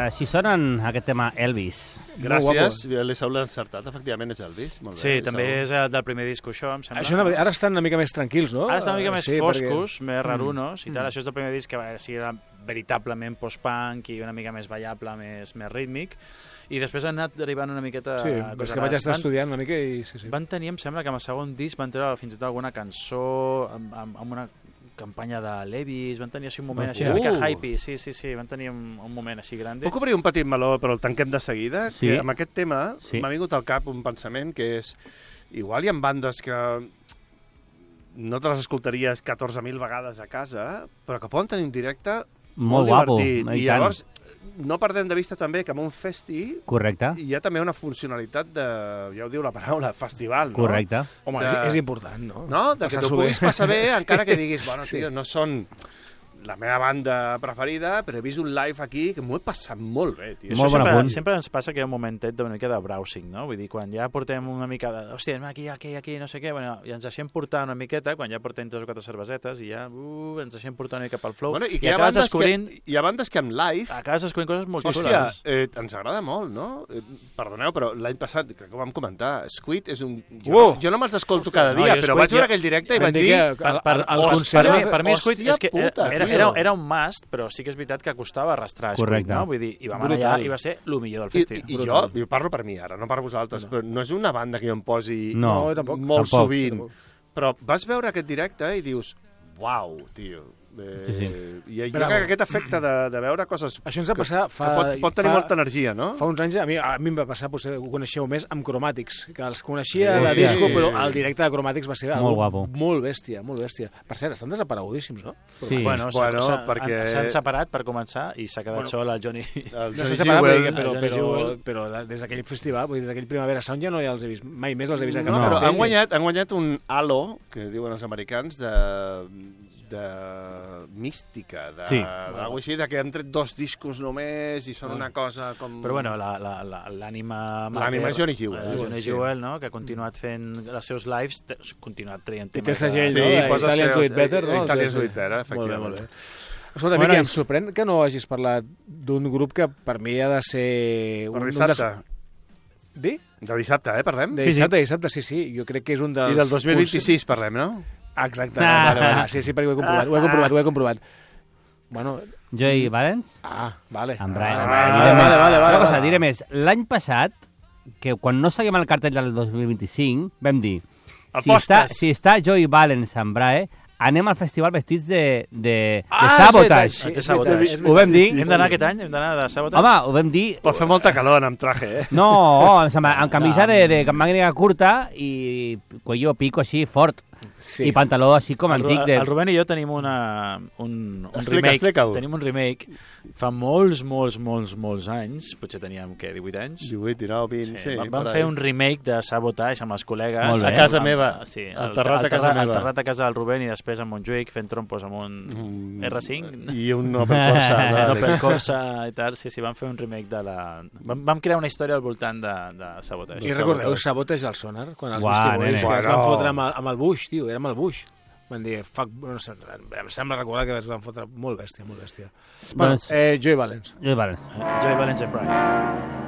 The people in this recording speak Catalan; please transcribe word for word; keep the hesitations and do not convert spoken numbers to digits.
així sonen aquest tema Elvis. Gràcies, l'he sabut encertat, efectivament és Elvis. Molt bé, sí, també és del primer disc, això, em sembla. Això, ara estan una mica més tranquils, no? Ara estan una mica més sí, foscos, perquè... més rarunos, mm. i tal. Això és del primer disc que va ser veritablement post-punk i una mica més ballable, més, més rítmic. I després han anat derivant una miqueta... Sí, és que vaig estar van, estudiant una mica i... Sí, sí. Van tenir, em sembla, que amb el segon disc van treure fins i tot alguna cançó amb, amb, amb una campanya de Levis, van tenir així un moment així, uh. una mica hype, sí, sí, sí, van tenir un, un moment així gran. Puc obrir un petit meló, però el tanquem de seguida? Sí. Que amb aquest tema sí. m'ha vingut al cap un pensament que és... Igual hi ha bandes que no te les escoltaries catorze mil vegades a casa, però que poden tenir un directe molt, molt divertit. Guapo, I llavors... No perdem de vista també que en un festi Correcte. hi ha també una funcionalitat de, ja ho diu la paraula, festival, no? Correcte. Home, de, és, és important, no? No? De que t'ho puguis passar bé, encara que diguis, bueno, sí. tio, no són la meva banda preferida, però he vist un live aquí que m'ho he passat molt bé, tio. Molt sempre, sempre ens passa que hi ha un momentet d'una mica de browsing, no? Vull dir, quan ja portem una mica de... Hòstia, aquí, aquí, aquí, no sé què, bueno, i ens deixem portar una miqueta, quan ja portem tres o quatre cervesetes, i ja uh, ens deixem portar una mica pel flow, bueno, i, i acabes descobrint... Que, hi ha bandes que en live... Acabes descobrint coses molt Hòstia, xules. eh, ens agrada molt, no? Eh, perdoneu, però l'any passat, crec que ho vam comentar, Squid és un... Jo, uh! no, jo no me'ls escolto cada dia, no, però Squid, vaig veure ja... aquell directe i vaig dir... Per, per, per, el concert... Per mi, per mi Squid és que puta, era, era, era un must, però sí que és veritat que costava arrastrar Squid, no? Vull dir, i vam anar allà i va ser el millor del festival. I, i jo, jo parlo per mi ara, no per vosaltres, no. però no és una banda que jo em posi no, tampoc, molt tampoc, sovint. Tampoc. Però vas veure aquest directe i dius, uau, tio... Eh, sí, sí. I jo crec que aquest efecte de, de veure coses això ens va passar fa, que pot, pot tenir fa, molta energia, no? Fa uns anys, a mi, a mi em va passar, potser ho coneixeu més, amb Chromatics, que els coneixia sí, de disco, però el directe de Chromatics va ser molt guapo. Molt bèstia, molt bèstia. Per cert, estan desaparegudíssims, no? Sí. Bueno, bueno s'han perquè... separat per començar i s'ha quedat bueno, sol el Johnny... El no Johnny Jewel, Jewel, però, Johnny però, Jewel. però des d'aquell festival, vull dir, des d'aquell Primavera Sound ja no ja els he vist, mai més els he vist a cap no, cartell. Però han guanyat, han guanyat un halo, que diuen els americans, de... de mística, de, sí. d'algú així, de que han tret dos discos només i són ah. una cosa com... Però bueno, l'ànima... L'ànima és Johnny Jewel. Uh, Johnny Jewel, no?, que ha continuat fent els seus lives, ha continuat traient temes... I té segell, no? Sí, posa Italians Do It Better, no? Italians Do It Better, efectivament. Molt bé, molt bé. Escolta, bueno, Miqui, em sorprèn que no hagis parlat d'un grup que per mi ha de ser... Per un, dissabte. Un des... Di? De dissabte, eh, parlem? De dissabte, sí, sí. dissabte, sí, sí. Jo crec que és un dels... I del dos mil vint-i-sis parlem, no? Exacte. Ah. Vale, vale. Sí, sí, perquè ho he comprovat, ho he comprovat, ho he comprovat. Bueno... Joey Valens? Ah, vale. En Brian. Ah, vale, vale, vale, vale, Una vale. cosa, diré més. L'any passat, que quan no seguim el cartell del dos mil vint-i-cinc, vam dir, si està, si està Joey Valens en Brae, anem al festival vestits de, de, ah, de Sabotage. Sí, de Sabotage. Ho vam dir. Hem d'anar aquest any? Hem d'anar de Sabotage? Home, ho vam dir... Pot fer molta calor amb traje, eh? No, amb, amb camisa de, de màniga curta i cuello pico així fort. Sí. I pantaló així com el, antic. De... El Rubén i jo tenim una, un, un explica, remake. Explica tenim un remake fa molts, molts, molts, molts anys. Potser teníem, què, divuit anys? divuit, dinou, vint, sí. sí vam vam fer un remake de Sabotage amb els col·legues. A casa meva. Sí, al terrat a casa meva. Al terrat a casa del Rubén i després amb Montjuïc fent trompos amb un mm. erre cinc. I un Opel Corsa. Un Opel Corsa i tal. Sí, sí, vam fer un remake de la... Vam, vam crear una història al voltant de, de Sabotage. I recordeu Sabotage al Sonar? Quan els Uau, Beastie Boys bueno. que es van fotre amb el, amb el Bush, tio, era amb el Bush. Van dir, fuck, no sé, em sembla recordar que es van fotre molt bèstia, molt bèstia. Bueno, eh, Joey Valens. Joey Valens. Joey Valens and Brian.